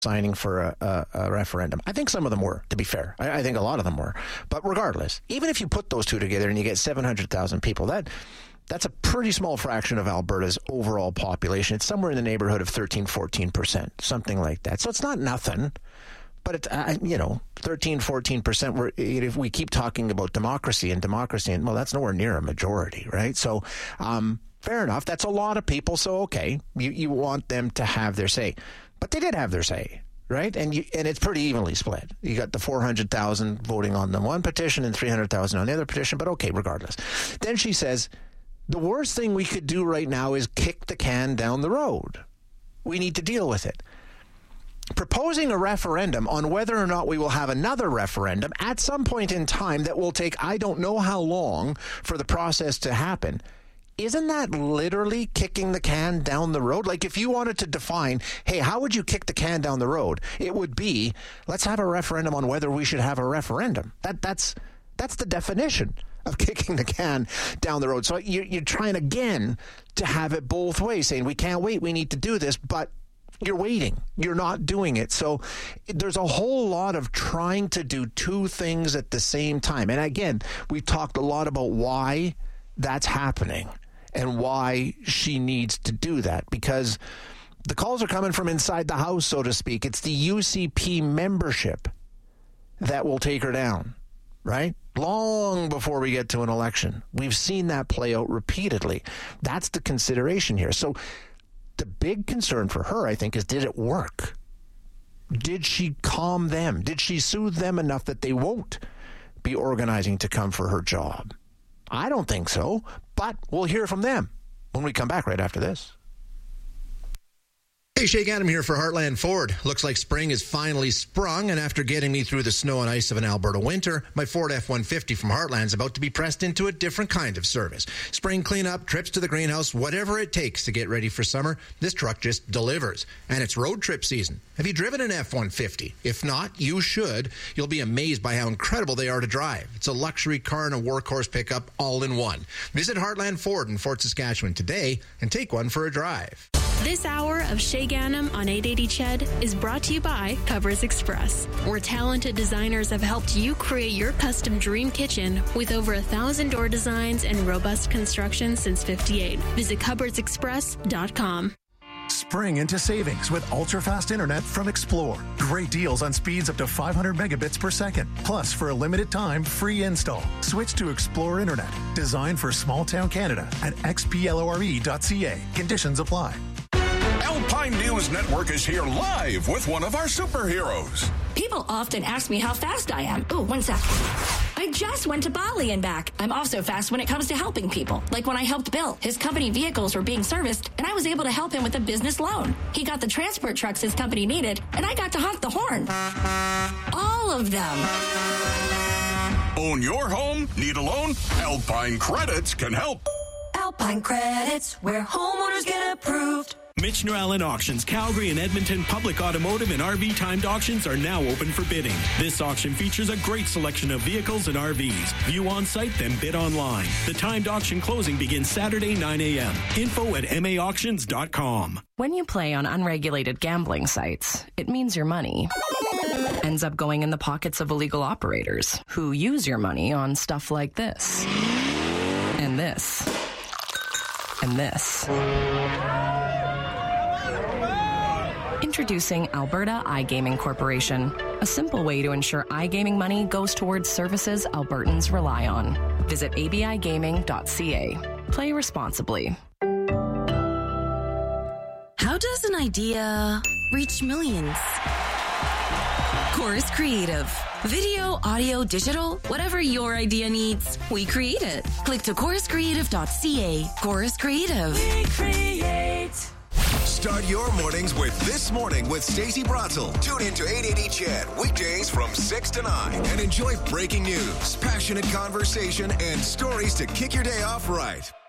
signing for a referendum. I think some of them were, to be fair. I think a lot of them were. But regardless, even if you put those two together and you get 700,000 people, that's a pretty small fraction of Alberta's overall population. It's somewhere in the neighborhood of 13-14%, something like that. So it's not nothing. But it's, 13-14%, if we keep talking about democracy, and well, that's nowhere near a majority, right? So fair enough. That's a lot of people. So, okay, you want them to have their say. But they did have their say, right? And it's pretty evenly split. You got the 400,000 voting on the one petition and 300,000 on the other petition, but okay, regardless. Then she says, the worst thing we could do right now is kick the can down the road. We need to deal with it. Proposing a referendum on whether or not we will have another referendum at some point in time that will take I don't know how long for the process to happen. Isn't that literally kicking the can down the road? Like if you wanted to define, hey, how would you kick the can down the road? It would be, let's have a referendum on whether we should have a referendum. That's the definition of kicking the can down the road. So you're trying again to have it both ways, saying we can't wait, we need to do this, but you're waiting. You're not doing it. So there's a whole lot of trying to do two things at the same time. And again, we've talked a lot about why that's happening and why she needs to do that, because the calls are coming from inside the house, so to speak. It's the UCP membership that will take her down, right? Long before we get to an election. We've seen that play out repeatedly. That's the consideration here. So the big concern for her, I think, is did it work? Did she calm them? Did she soothe them enough that they won't be organizing to come for her job? I don't think so, but we'll hear from them when we come back right after this. Hey, Shake Adam here for Heartland Ford. Looks like spring is finally sprung, and after getting me through the snow and ice of an Alberta winter, my Ford F-150 from Heartland is about to be pressed into a different kind of service. Spring cleanup, trips to the greenhouse, whatever it takes to get ready for summer, this truck just delivers. And it's road trip season. Have you driven an F-150? If not, you should. You'll be amazed by how incredible they are to drive. It's a luxury car and a workhorse pickup all in one. Visit Heartland Ford in Fort Saskatchewan today and take one for a drive. This hour of Shay Ganem on 880 CHED is brought to you by Cupboards Express, where talented designers have helped you create your custom dream kitchen with over 1,000 door designs and robust construction since '58. Visit cupboardsexpress.com. Spring into savings with ultra-fast internet from Explore. Great deals on speeds up to 500 megabits per second. Plus, for a limited time, free install. Switch to Explore Internet, designed for small-town Canada at xplore.ca. Conditions apply. Alpine News Network is here live with one of our superheroes. People often ask me how fast I am. Oh, one sec. I just went to Bali and back. I'm also fast when it comes to helping people. Like when I helped Bill. His company vehicles were being serviced, and I was able to help him with a business loan. He got the transport trucks his company needed, and I got to honk the horn. All of them. Own your home? Need a loan? Alpine Credits can help. Alpine Credits, where homeowners get approved. Michener Allen Auctions, Calgary and Edmonton public automotive and RV timed auctions are now open for bidding. This auction features a great selection of vehicles and RVs. View on site, then bid online. The timed auction closing begins Saturday, 9 a.m. Info at maauctions.com. When you play on unregulated gambling sites, it means your money ends up going in the pockets of illegal operators who use your money on stuff like this. And this. And this. Introducing Alberta iGaming Corporation, a simple way to ensure iGaming money goes towards services Albertans rely on. Visit abigaming.ca. Play responsibly. How does an idea reach millions? Chorus Creative. Video, audio, digital, whatever your idea needs, we create it. Click to choruscreative.ca. Chorus Creative. We create. Start your mornings with This Morning with Stacey Bratzel. Tune in to 880 CHED weekdays from 6 to 9 and enjoy breaking news, passionate conversation, and stories to kick your day off right.